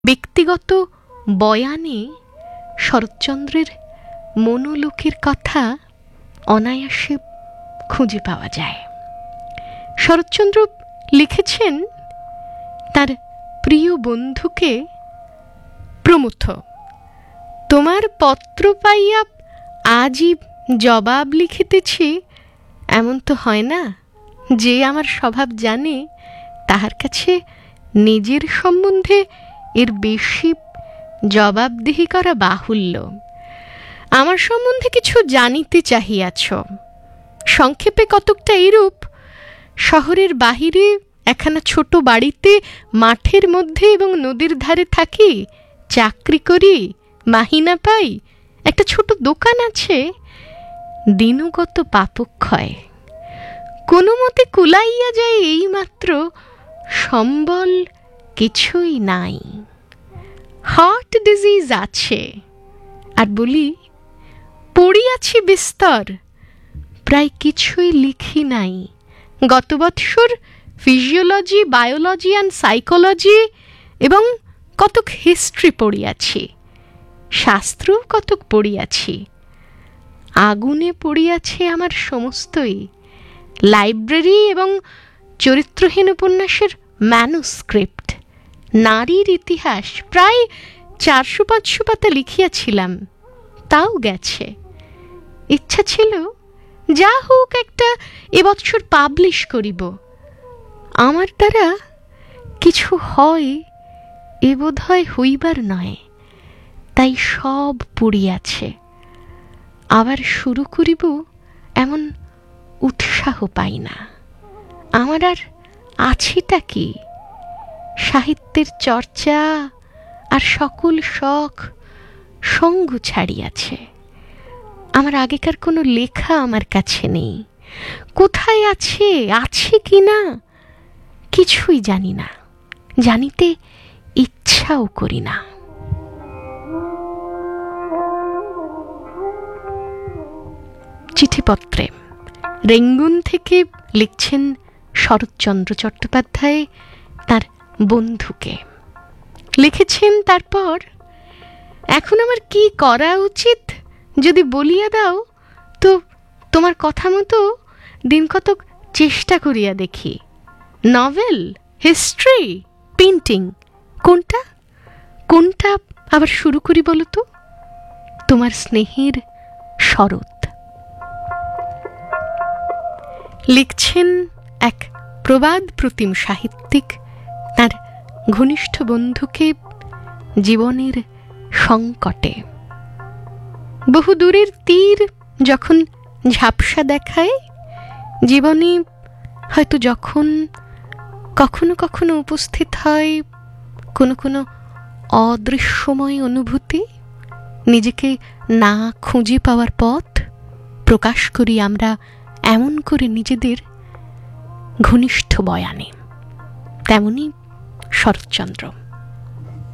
ব্যক্তিগত বয়ানে শরৎচন্দ্রের মনোলোকের কথা অনায়াসে খুঁজে পাওয়া যায়। শরৎচন্দ্র লিখেছেন তার প্রিয় বন্ধুকে, প্রমথ, তোমার পত্র পাইয়া আজই জবাব লিখিতেছি, এমন তো হয় না যে আমার স্বভাব জানে তাহার কাছে নিজের সম্বন্ধে এর বেশি জবাবদিহি করা বাহুল্য। আমার সম্বন্ধে কিছু জানিতে চাহিয়াছ, সংক্ষেপে কতকটা এরূপ: শহরের বাহিরে একখানা ছোট বাড়িতে মাঠের মধ্যে এবং নদীর ধারে থাকি, চাকরি করি, মাহিনা পাই, একটা ছোট দোকান আছে, দিনগত পাপক্ষয় কোনো মতে কুলাইয়া যায়, এইমাত্র সম্বল কিছুই নাই। হার্ট ডিজিজ আছে, আর বলি পড়িয়াছি বিস্তর, প্রায় কিছুই লিখি নাই। গত বৎসর ফিজিওলজি, বায়োলজি অ্যান্ড সাইকোলজি এবং কতক হিস্ট্রি পড়িয়াছি, শাস্ত্রও কতক পড়িয়াছি। আগুনে পড়িয়াছে আমার সমস্তই, লাইব্রেরি এবং চরিত্রহীন উপন্যাসের ম্যানুস্ক্রিপ্ট, নারীর ইতিহাস প্রায় 400-500 পাতা লিখিয়াছিলাম, তাও গেছে। ইচ্ছা ছিল যা হোক একটা এবৎসর পাবলিশ করিব, আমার দ্বারা কিছু হয় এ বোধ হয় হইবার নয়, তাই সব পড়িয়াছে। আবার শুরু করিব এমন উৎসাহ পাই না। আমার আর আছেটা কি? সাহিত্যের চর্চা আর সকল শখ সঙ্গ ছাড়িয়াছে। আমার আগেকার কোনো লেখা আমার কাছে নেই, কোথায় আছে, আছে কি না কিছুই জানি না, জানিতে ইচ্ছাও করি না। চিঠিপত্রে রেঙ্গুন থেকে লিখছেন শরৎচন্দ্র চট্টোপাধ্যায় তার বন্ধুকে। লিখেছেন তারপর, এখন আমার কি করা উচিত যদি বলিয়া দাও তো তোমার কথা মতো দিন কতক চেষ্টা করিয়া দেখি। নভেল, হিস্ট্রি, পেন্টিং, কোনটা কোনটা আবার শুরু করি বলো তো? তোমার স্নেহের শরৎ। লিখছেন এক প্রবাদ প্রতিম সাহিত্যিক তার ঘনিষ্ঠ বন্ধুকে জীবনের সংকটে। বহু দূরের তীর যখন ঝাপসা দেখায়, জীবনে হয়তো যখন কখনো কখনো উপস্থিত হয় কোনো কোনো অদৃশ্যময় অনুভূতি, নিজেকে না খুঁজে পাওয়ার পথ প্রকাশ করি আমরা এমন করে নিজেদের ঘনিষ্ঠ বয়ানে। তেমনি শরৎচন্দ্র।